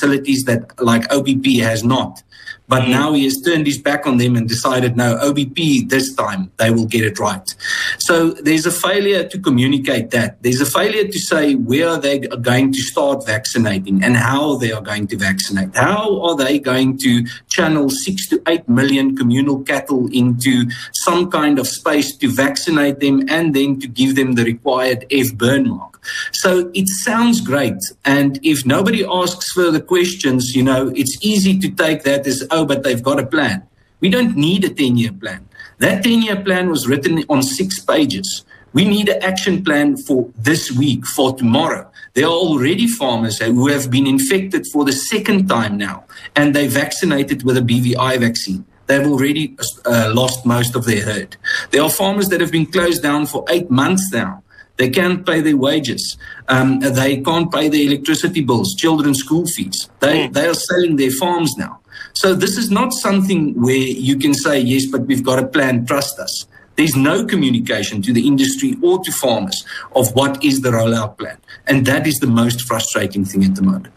facilities that like OBP has not. But now he has turned his back on them and decided, no, OBP, this time, they will get it right. So there's a failure to communicate that. There's a failure to say where they are going to start vaccinating and how they are going to vaccinate. How are they going to channel 6 to 8 million communal cattle into some kind of space to vaccinate them and then to give them the required F burn mark? So it sounds great. And if nobody asks further questions, it's easy to take that as, oh, but they've got a plan. We don't need a 10-year plan. That 10-year plan was written on 6 pages. We need an action plan for this week, for tomorrow. There are already farmers who have been infected for the 2nd time now, and they vaccinated with a BVI vaccine. They've already lost most of their herd. There are farmers that have been closed down for 8 months now. They can't pay their wages. They can't pay their electricity bills, children's school fees. They are selling their farms now. So this is not something where you can say, yes, but we've got a plan, trust us. There's no communication to the industry or to farmers of what is the rollout plan. And that is the most frustrating thing at the moment.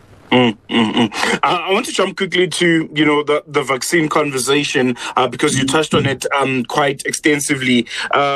I want to jump quickly to, the vaccine conversation because you touched on it quite extensively.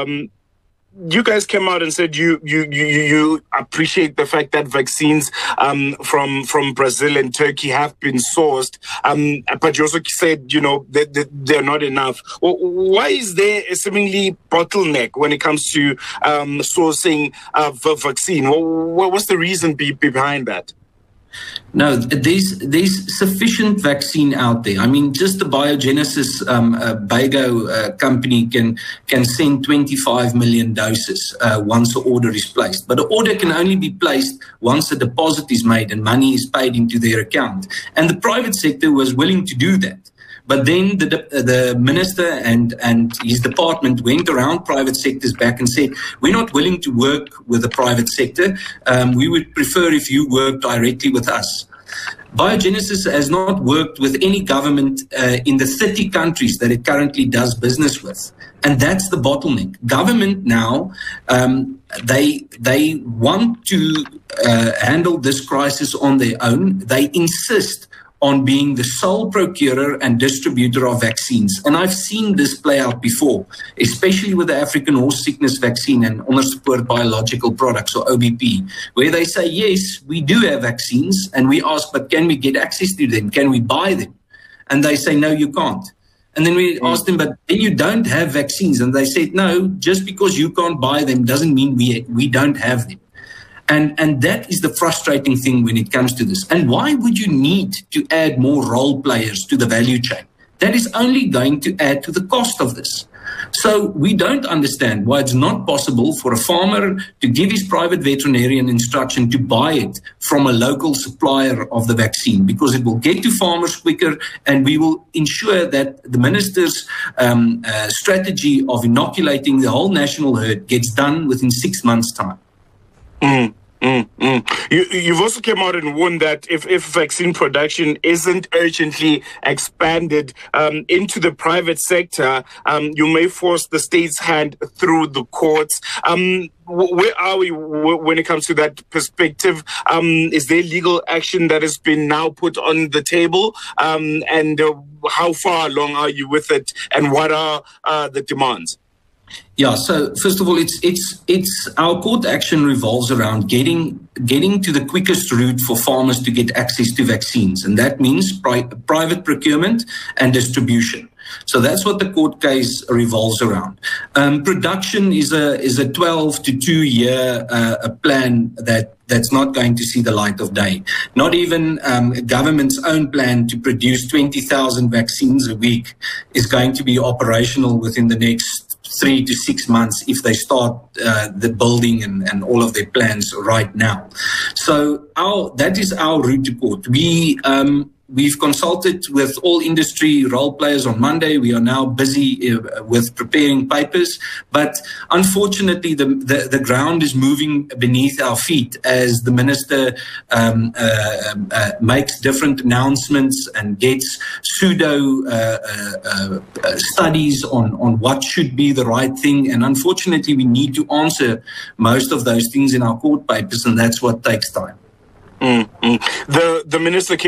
You guys came out and said you appreciate the fact that vaccines from Brazil and Turkey have been sourced, but you also said they're not enough. Why is there a seemingly bottleneck when it comes to sourcing a vaccine? What's the reason behind that? No, there's sufficient vaccine out there. I mean, just the Biogenesis Bago company can send 25 million doses once the order is placed. But the order can only be placed once a deposit is made and money is paid into their account. And the private sector was willing to do that. But then the minister and his department went around private sector's back and said, we're not willing to work with the private sector. We would prefer if you work directly with us. Biogenesis has not worked with any government in the 30 countries that it currently does business with. And that's the bottleneck. Government now, they want to handle this crisis on their own. They insist on being the sole procurer and distributor of vaccines. And I've seen this play out before, especially with the African horse sickness vaccine and Onderstepoort Biological Products, or OBP, where they say, yes, we do have vaccines, and we ask, but can we get access to them? Can we buy them? And they say, no, you can't. And then we asked them, but then you don't have vaccines. And they said, no, just because you can't buy them doesn't mean we don't have them. And that is the frustrating thing when it comes to this. And why would you need to add more role players to the value chain? That is only going to add to the cost of this. So we don't understand why it's not possible for a farmer to give his private veterinarian instruction to buy it from a local supplier of the vaccine, because it will get to farmers quicker, and we will ensure that the minister's strategy of inoculating the whole national herd gets done within 6 months' time. You've also come out and warned that if vaccine production isn't urgently expanded into the private sector, you may force the state's hand through the courts. Where are we when it comes to that perspective? Is there legal action that has been now put on the table? And how far along are you with it? And what are the demands? Yeah, so first of all, it's our court action revolves around getting to the quickest route for farmers to get access to vaccines, and that means private procurement and distribution. So that's what the court case revolves around. Production is a 12 to 2 year plan that's not going to see the light of day. Not even government's own plan to produce 20,000 vaccines a week is going to be operational within the next 3 to 6 months if they start the building and all of their plans right now. So that is our route to court. We've consulted with all industry role players on Monday. We are now busy with preparing papers, but unfortunately the ground is moving beneath our feet as the minister makes different announcements and gets pseudo studies on what should be the right thing. And unfortunately, we need to answer most of those things in our court papers, and that's what takes time. The minister